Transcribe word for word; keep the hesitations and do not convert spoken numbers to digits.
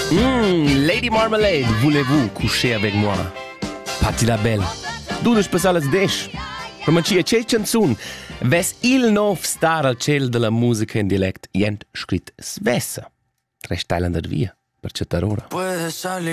Mmm, Lady Marmalade, voulez-vous coucher avec moi? Patti la belle. Du dus passar las desch. Romancia, c'è canzun. Ves il nov star al ciel della musica in dialect jent scrit svessa. Tres teilen dat via, per cettar ora.